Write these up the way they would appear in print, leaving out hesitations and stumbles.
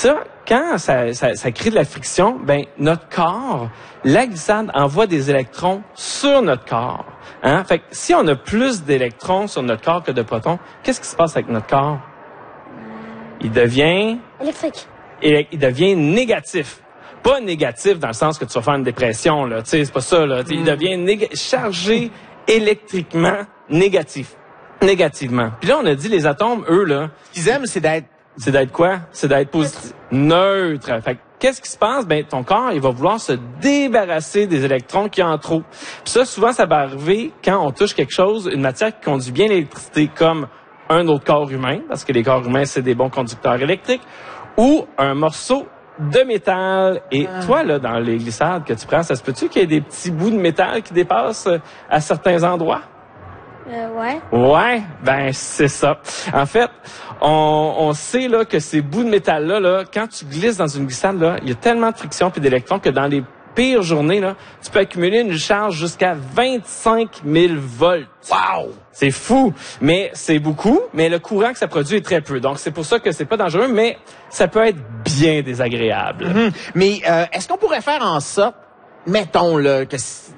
ça, quand ça crée de la friction, ben notre corps, la glissade envoie des électrons sur notre corps. Hein? Fait que si on a plus d'électrons sur notre corps que de protons, qu'est-ce qui se passe avec notre corps? Il devient... Électrique. Il devient négatif. Pas négatif dans le sens que tu vas faire une dépression, là. Tu sais, c'est pas ça, là. Il devient chargé électriquement négativement. Puis là, on a dit, les atomes, eux, là... Ce qu'ils aiment, c'est d'être quoi? C'est d'être positif. Neutre. Fait que, qu'est-ce qui se passe? Ben, ton corps, il va vouloir se débarrasser des électrons qui en trop. Puis ça, souvent, ça va arriver quand on touche quelque chose, une matière qui conduit bien l'électricité, comme un autre corps humain, parce que les corps humains, c'est des bons conducteurs électriques, ou un morceau de métal. Et toi, là, dans les glissades que tu prends, ça se peut-tu qu'il y ait des petits bouts de métal qui dépassent à certains endroits? Ouais. Ouais, ben c'est ça. En fait, on sait là que ces bouts de métal là, quand tu glisses dans une glissade là, il y a tellement de friction puis d'électrons que dans les pires journées là, tu peux accumuler une charge jusqu'à 25 000 volts. Wow! C'est fou, mais c'est beaucoup, mais le courant que ça produit est très peu. Donc c'est pour ça que c'est pas dangereux, mais ça peut être bien désagréable. Mais est-ce qu'on pourrait faire en sorte, mettons que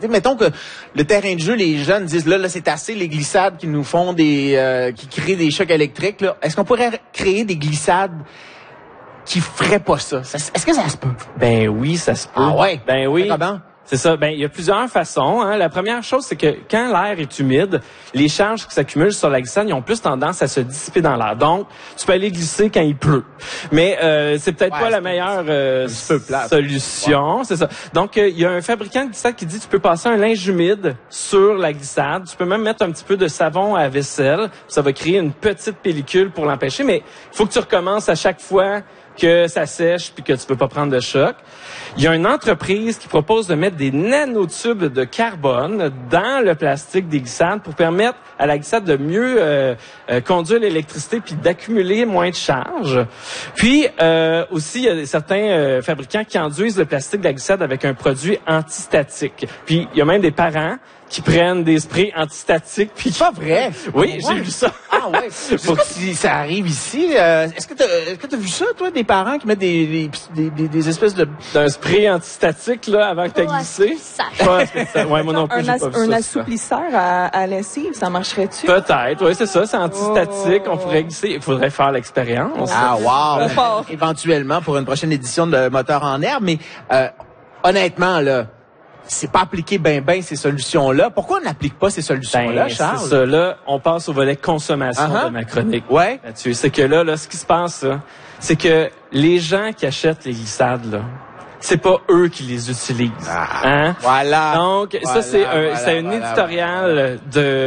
le terrain de jeu, les jeunes disent là c'est assez les glissades qui nous font qui créent des chocs électriques là. Est-ce qu'on pourrait créer des glissades qui feraient pas ça? Est-ce que ça se peut? Ben oui, ça se peut. Ah ouais? Ben oui. Comment? C'est ça. Ben, il y a plusieurs façons. Hein. La première chose, c'est que quand l'air est humide, les charges qui s'accumulent sur la glissade, ils ont plus tendance à se dissiper dans l'air. Donc, tu peux aller glisser quand il pleut. Mais c'est peut-être pas la meilleure solution. Ouais. C'est ça. Donc, il y a un fabricant de glissade qui dit tu peux passer un linge humide sur la glissade. Tu peux même mettre un petit peu de savon à vaisselle. Ça va créer une petite pellicule pour l'empêcher. Mais il faut que tu recommences à chaque fois que ça sèche puis que tu peux pas prendre de choc. Il y a une entreprise qui propose de mettre des nanotubes de carbone dans le plastique des glissades pour permettre à la glissade de mieux conduire l'électricité puis d'accumuler moins de charge. Puis aussi, il y a certains fabricants qui enduisent le plastique de la glissade avec un produit antistatique. Puis il y a même des parents qui prennent des sprays antistatiques. Puis c'est pas vrai? Oui, j'ai vu ça. Ah ouais. Je sais pas si ça arrive ici. Est-ce que t'as vu ça, toi, des parents qui mettent des espèces de... d'un spray antistatique, là, avant que t'aies glissé? Ouais, moi non plus, j'ai pas vu ça. Un assouplisseur à lessive, ça marcherait-tu? Peut-être, oui, c'est ça, c'est antistatique. On pourrait glisser. Il faudrait faire l'expérience. Ah, wow! Éventuellement, pour une prochaine édition de Moteur en herbe, mais honnêtement, là, c'est pas appliqué ben ces solutions-là. Pourquoi on n'applique pas ces solutions-là, Charles? C'est ça, là, on passe au volet consommation de ma chronique. Ouais. Mathieu, c'est que là, ce qui se passe, là, c'est que les gens qui achètent les glissades, là, c'est pas eux qui les utilisent. Hein? Voilà. Donc, ça, c'est un éditorial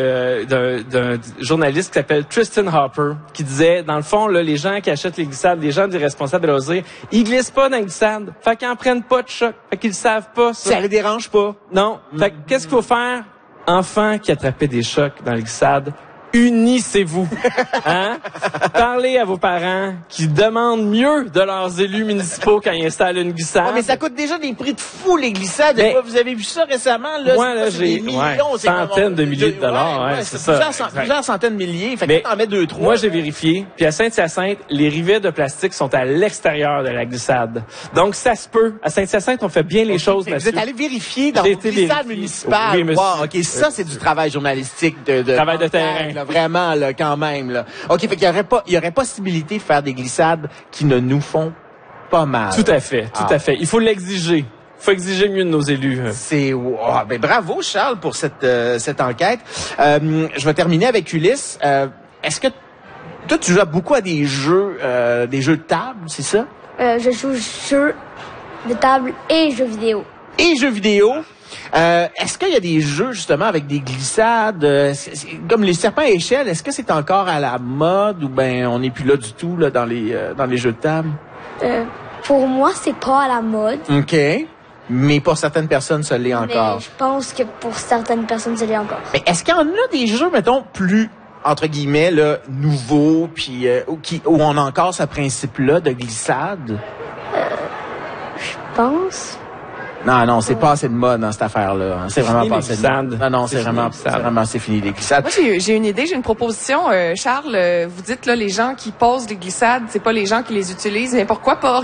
d'un journaliste qui s'appelle Tristan Harper, qui disait, dans le fond, là, les gens qui achètent les glissades, les gens des responsables de loisirs, ils glissent pas dans les glissades. Fait qu'ils en prennent pas de choc. Fait qu'ils savent pas ça. Ça les dérange pas. Non. Fait que, qu'est-ce qu'il faut faire? Enfants qui attrapaient des chocs dans les glissades, unissez-vous. Hein? Parlez à vos parents qui demandent mieux de leurs élus municipaux quand ils installent une glissade. Ouais, mais ça coûte déjà des prix de fou, les glissades. Vous avez vu ça récemment? Là, moi, là, j'ai centaines de milliers de dollars. C'est ça. Plusieurs centaines de milliers. Fait que t'en mets 2-3. Moi, j'ai vérifié. Puis à Saint-Hyacinthe, les rivets de plastique sont à l'extérieur de la glissade. Donc, ça se peut. À Saint-Hyacinthe, on fait bien les choses. Vous êtes allé vérifier dans vos glissades municipales. Oui, monsieur. Wow, OK, ça, c'est du travail journalistique. Travail de terrain. Là, vraiment, là, quand même. Là. OK, fait qu'il y aurait possibilité de faire des glissades qui ne nous font pas mal. Tout à fait, tout à fait. Il faut l'exiger. Il faut exiger mieux de nos élus. C'est ben bravo, Charles, pour cette enquête. Je vais terminer avec Ulysse. Est-ce que toi, tu joues beaucoup à des jeux de table, c'est ça? Je joue jeux de table et jeux vidéo. Et jeux vidéo? Est-ce qu'il y a des jeux, justement, avec des glissades, comme les serpents à échelle, est-ce que c'est encore à la mode ou ben on n'est plus là du tout là dans les jeux de table? Pour moi, c'est pas à la mode. OK. Mais pour certaines personnes, ça l'est encore. Mais je pense que pour certaines personnes, ça l'est encore. Mais est-ce qu'il y en a des jeux, mettons, plus, entre guillemets, là, nouveaux, puis où on a encore ce principe-là de glissade? Je pense... Non, c'est pas assez de mode dans cette affaire-là. C'est vraiment pas assez de mode. Non, c'est vraiment fini les glissades. Moi, j'ai une idée, j'ai une proposition. Charles, vous dites là les gens qui posent les glissades, c'est pas les gens qui les utilisent, mais pourquoi pas